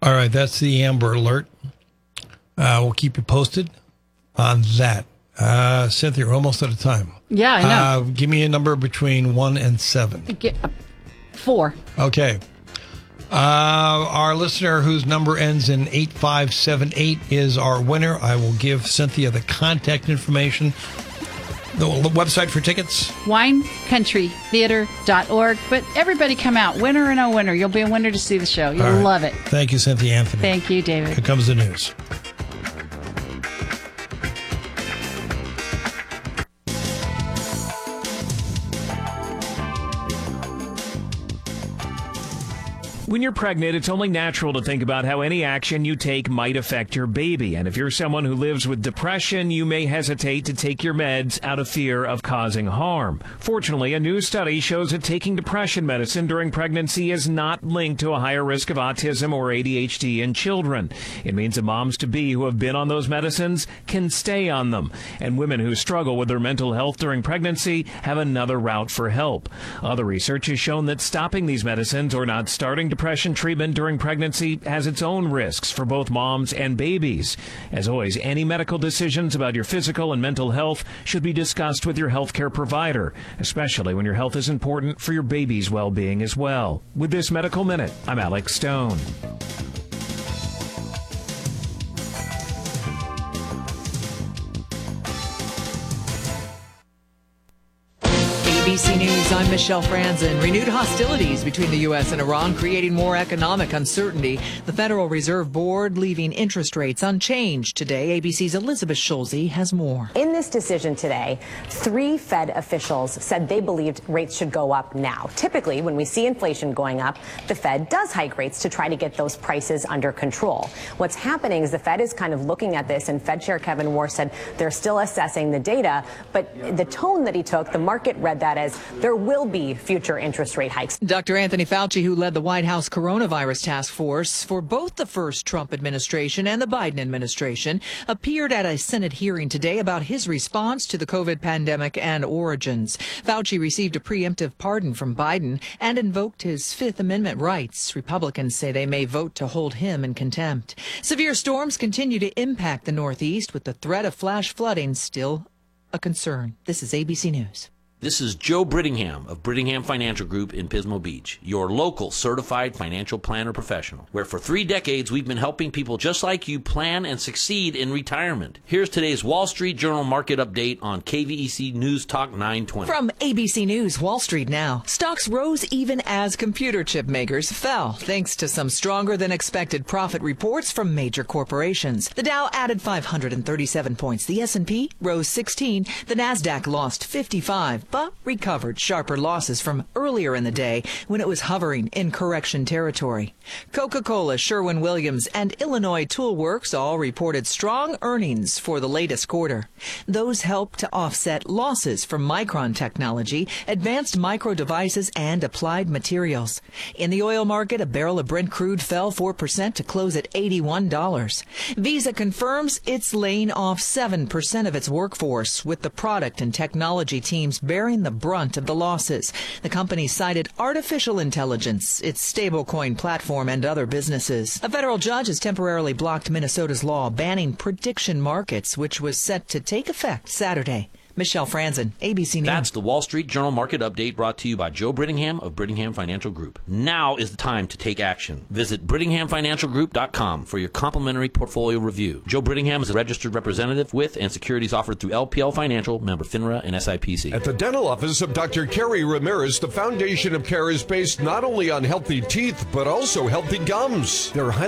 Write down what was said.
All right, that's the Amber Alert. We'll keep you posted on that. Cynthia, we're almost out of time. Yeah, I know. Give me a number between 1 and 7. 4. Okay. Our listener whose number ends in 8578 is our winner. I will give Cynthia the contact information. The website for tickets? WineCountryTheater.org. But everybody come out. Winner or no winner. You'll be a winner to see the show. You'll love it. Thank you, Cynthia Anthony. Thank you, David. Here comes the news. When you're pregnant, it's only natural to think about how any action you take might affect your baby. And if you're someone who lives with depression, you may hesitate to take your meds out of fear of causing harm. Fortunately, a new study shows that taking depression medicine during pregnancy is not linked to a higher risk of autism or ADHD in children. It means that moms-to-be who have been on those medicines can stay on them. And women who struggle with their mental health during pregnancy have another route for help. Other research has shown that stopping these medicines or not starting depression treatment during pregnancy has its own risks for both moms and babies. As always, any medical decisions about your physical and mental health should be discussed with your healthcare provider, especially when your health is important for your baby's well-being as well. With this Medical Minute, I'm Alex Stone. ABC News, I'm Michelle Franzen. Renewed hostilities between the U.S. and Iran creating more economic uncertainty. The Federal Reserve Board leaving interest rates unchanged today. ABC's Elizabeth Schulze has more. In this decision today, 3 Fed officials said they believed rates should go up now. Typically, when we see inflation going up, the Fed does hike rates to try to get those prices under control. What's happening is the Fed is kind of looking at this, and Fed Chair Kevin Warsh said they're still assessing the data, but the tone that he took, the market read that as there will be future interest rate hikes. Dr. Anthony Fauci, who led the White House coronavirus task force for both the first Trump administration and the Biden administration, appeared at a Senate hearing today about his response to the COVID pandemic and origins. Fauci received a preemptive pardon from Biden and invoked his Fifth Amendment rights. Republicans say they may vote to hold him in contempt. Severe storms continue to impact the Northeast, with the threat of flash flooding still a concern. This is ABC News. This is Joe Brittingham of Brittingham Financial Group in Pismo Beach, your local certified financial planner professional, where for 3 decades we've been helping people just like you plan and succeed in retirement. Here's today's Wall Street Journal market update on KVEC News Talk 920. From ABC News, Wall Street now. Stocks rose even as computer chip makers fell, thanks to some stronger than expected profit reports from major corporations. The Dow added 537 points. The S&P rose 16. The Nasdaq lost 55. But recovered sharper losses from earlier in the day when it was hovering in correction territory. Coca-Cola, Sherwin-Williams, and Illinois Toolworks all reported strong earnings for the latest quarter. Those helped to offset losses from Micron Technology, Advanced Micro Devices, and Applied Materials. In the oil market, a barrel of Brent crude fell 4% to close at $81. Visa confirms it's laying off 7% of its workforce, with the product and technology teams bearing the brunt of the losses. The company cited artificial intelligence, its stablecoin platform, and other businesses. A federal judge has temporarily blocked Minnesota's law banning prediction markets, which was set to take effect Saturday. Michelle Franzen, ABC News. That's the Wall Street Journal market update brought to you by Joe Brittingham of Brittingham Financial Group. Now is the time to take action. Visit BrittinghamFinancialGroup.com for your complimentary portfolio review. Joe Brittingham is a registered representative with and securities offered through LPL Financial, member FINRA and SIPC. At the dental office of Dr. Kerry Ramirez, the foundation of care is based not only on healthy teeth, but also healthy gums. They're